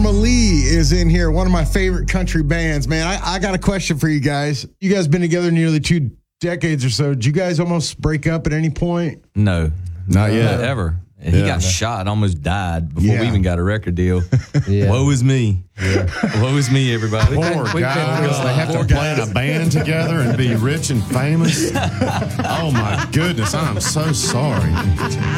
Family is in here, one of my favorite country bands. Man, I got a question for you guys. You guys been together nearly 2 decades or so. Did you guys almost break up at any point? No. Not yet. Not ever. He got shot and almost died before we even got a record deal. Yeah. Woe is me. Woe is me, everybody. Poor guys. They have to play in a band together and be rich and famous. Oh, my goodness. I'm so sorry.